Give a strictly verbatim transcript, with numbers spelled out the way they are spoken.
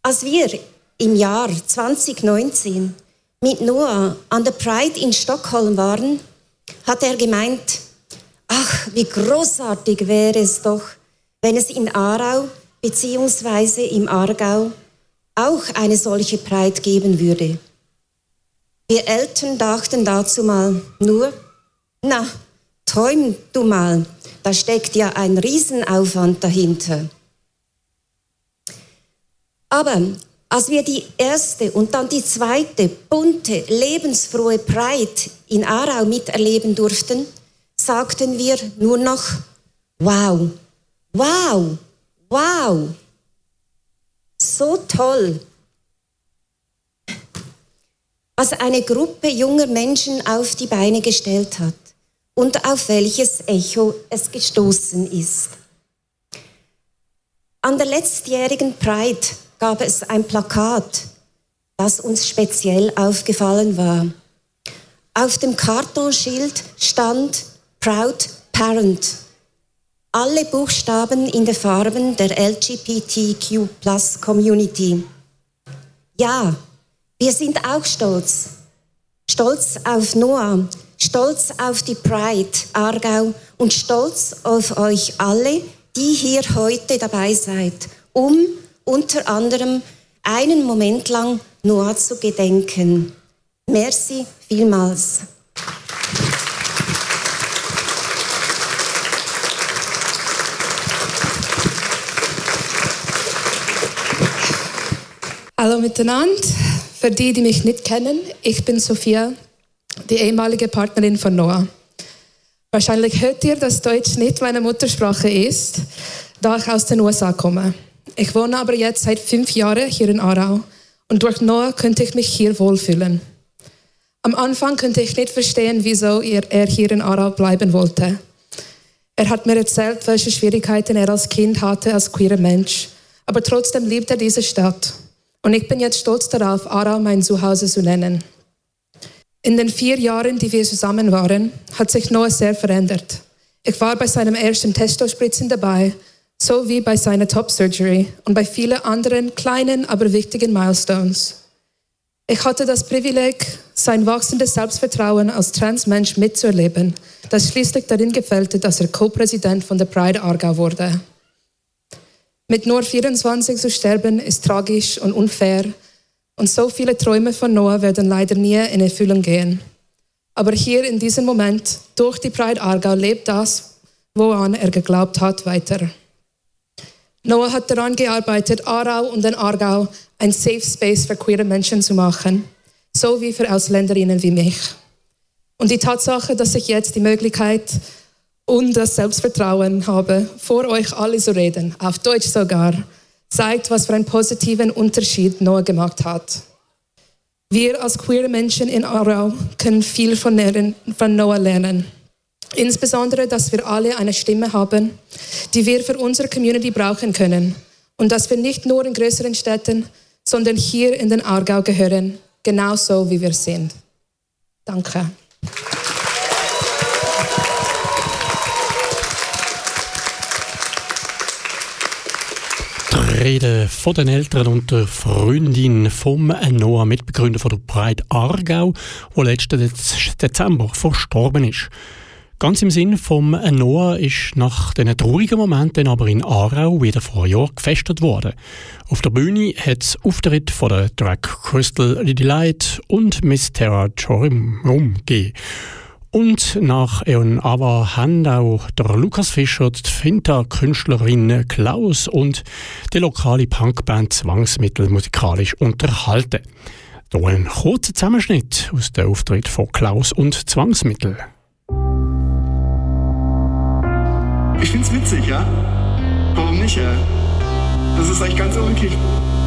Als wir im Jahr zwanzig neunzehn mit Noah an der Pride in Stockholm waren, hat er gemeint, ach, wie großartig wäre es doch, wenn es in Aarau bzw. im Aargau auch eine solche Pride geben würde. Wir Eltern dachten dazu mal nur, na, träum du mal, da steckt ja ein Riesenaufwand dahinter. Aber als wir die erste und dann die zweite bunte, lebensfrohe Pride in Aarau miterleben durften, sagten wir nur noch, wow, wow, wow, so toll. Was eine Gruppe junger Menschen auf die Beine gestellt hat und auf welches Echo es gestoßen ist. An der letztjährigen Pride gab es ein Plakat, das uns speziell aufgefallen war. Auf dem Kartonschild stand Proud Parent. Alle Buchstaben in den Farben der L G B T Q Plus Community. Ja, wir sind auch stolz. Stolz auf Noah, stolz auf die Pride Aargau und stolz auf euch alle, die hier heute dabei seid, um unter anderem einen Moment lang Noah zu gedenken. Merci vielmals. Hallo miteinander. Für die, die mich nicht kennen, ich bin Sophia, die ehemalige Partnerin von Noah. Wahrscheinlich hört ihr, dass Deutsch nicht meine Muttersprache ist, da ich aus den U S A komme. Ich wohne aber jetzt seit fünf Jahren hier in Aarau und durch Noah könnte ich mich hier wohlfühlen. Am Anfang konnte ich nicht verstehen, wieso er hier in Aarau bleiben wollte. Er hat mir erzählt, welche Schwierigkeiten er als Kind hatte als queerer Mensch, aber trotzdem liebt er diese Stadt. Und ich bin jetzt stolz darauf, Aarau mein Zuhause zu nennen. In den vier Jahren, die wir zusammen waren, hat sich Noah sehr verändert. Ich war bei seinem ersten Testo-Spritzen dabei, sowie bei seiner Top-Surgery und bei vielen anderen kleinen, aber wichtigen Milestones. Ich hatte das Privileg, sein wachsendes Selbstvertrauen als Transmensch mitzuerleben, das schließlich darin gefällte, dass er Co-Präsident von der Pride Aargau wurde. Mit nur vierundzwanzig zu sterben ist tragisch und unfair und so viele Träume von Noah werden leider nie in Erfüllung gehen. Aber hier in diesem Moment, durch die Pride Aargau, lebt das, woran er geglaubt hat, weiter. Noah hat daran gearbeitet, Aarau und den Aargau ein Safe Space für queere Menschen zu machen, so wie für Ausländerinnen wie mich. Und die Tatsache, dass ich jetzt die Möglichkeit und das Selbstvertrauen habe, vor euch alle zu reden, auf Deutsch sogar, zeigt, was für einen positiven Unterschied Noah gemacht hat. Wir als queere Menschen in Aarau können viel von, von Noah lernen. Insbesondere, dass wir alle eine Stimme haben, die wir für unsere Community brauchen können. Und dass wir nicht nur in größeren Städten, sondern hier in den Aargau gehören, genauso wie wir sind. Danke. Rede von den Eltern und der Freundin vom Noah, Mitbegründer von der Pride Aargau, der letzten Dezember verstorben ist. Ganz im Sinn vom Noah ist nach diesen traurigen Momenten aber in Aarau wieder vor einem Jahr gefeiert worden. Auf der Bühne hat es Auftritte von der Drag Crystal Delight und Miss Terra Chorim gegeben. Und nach Eon Ava haben auch der Lukas Fischer, die Finta-Künstlerin Klaus und die lokale Punkband Zwangsmittel musikalisch unterhalten. Hier ein kurzer Zusammenschnitt aus dem Auftritt von Klaus und Zwangsmittel. Ich find's witzig, ja? Warum nicht, ja? Das ist eigentlich ganz ulkig.